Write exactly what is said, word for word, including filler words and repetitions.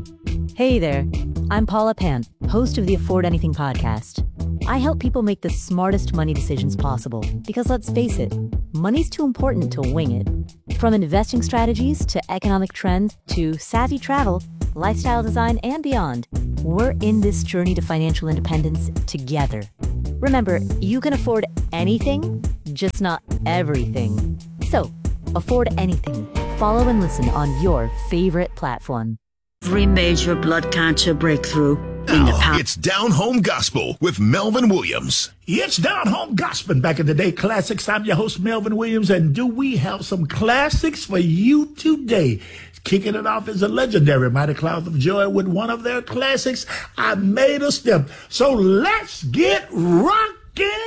Hey there, I'm Paula Pant, host of the Afford Anything podcast. I help people make the smartest money decisions possible because let's face it, money's too important to wing it. From investing strategies to economic trends to savvy travel, lifestyle design, and beyond, we're in this journey to financial independence together. Remember, you can afford anything, just not everything. So, afford anything. Follow and listen on your favorite platform. Every major blood cancer breakthrough in the Now, past. it's Down Home Gospel with Melvin Williams. It's Down Home Gospel, back in the day classics. I'm your host, Melvin Williams, and do we have some classics for you today? Kicking it off is a legendary Mighty Clouds of Joy with one of their classics, I Made a Step. So let's get rocking.